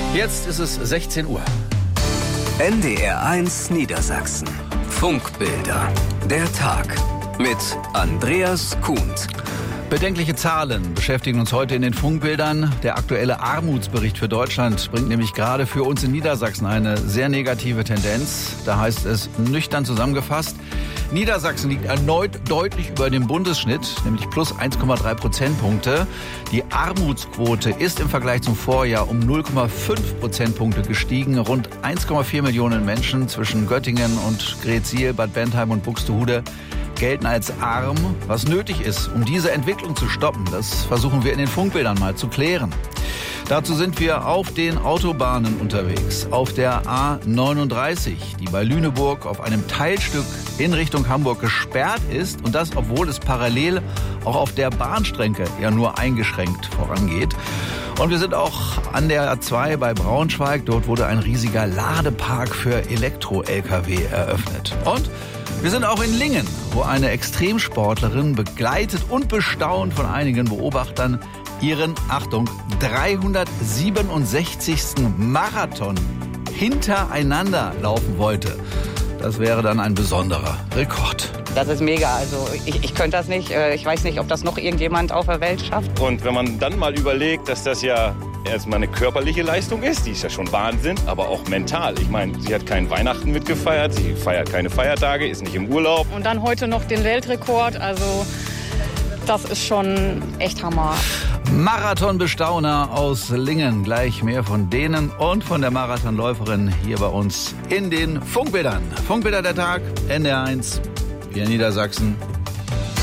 Jetzt ist es 16 Uhr. NDR1 Niedersachsen. Funkbilder. Der Tag. Mit Andreas Kuhnt. Bedenkliche Zahlen beschäftigen uns heute in den Funkbildern. Der aktuelle Armutsbericht für Deutschland bringt nämlich gerade für uns in Niedersachsen eine sehr negative Tendenz. Da heißt es nüchtern zusammengefasst: Niedersachsen liegt erneut deutlich über dem Bundesschnitt, nämlich plus 1,3 Prozentpunkte. Die Armutsquote ist im Vergleich zum Vorjahr um 0,5 Prozentpunkte gestiegen. Rund 1,4 Millionen Menschen zwischen Göttingen und Greetsiel, Bad Bentheim und Buxtehude gelten als arm. Was nötig ist, um diese Entwicklung zu stoppen, das versuchen wir in den Funkbildern mal zu klären. Dazu sind wir auf den Autobahnen unterwegs, auf der A39, die bei Lüneburg auf einem Teilstück in Richtung Hamburg gesperrt ist, und das, obwohl es parallel auch auf der Bahnstrecke ja nur eingeschränkt vorangeht. Und wir sind auch an der A2 bei Braunschweig. Dort wurde ein riesiger Ladepark für Elektro-Lkw eröffnet. Und wir sind auch in Lingen, wo eine Extremsportlerin, begleitet und bestaunt von einigen Beobachtern, ihren, Achtung, 367. Marathon hintereinander laufen wollte. Das wäre dann ein besonderer Rekord. Das ist mega. Also ich könnte das nicht. Ich weiß nicht, ob das noch irgendjemand auf der Welt schafft. Und wenn man dann mal überlegt, dass das ja erstmal eine körperliche Leistung ist, die ist ja schon Wahnsinn, aber auch mental. Ich meine, sie hat keinen Weihnachten mitgefeiert, sie feiert keine Feiertage, ist nicht im Urlaub. Und dann heute noch den Weltrekord, also das ist schon echt Hammer. Marathonbestauner aus Lingen. Gleich mehr von denen und von der Marathonläuferin hier bei uns in den Funkbildern. Funkbilder der Tag, NDR1, wir in Niedersachsen.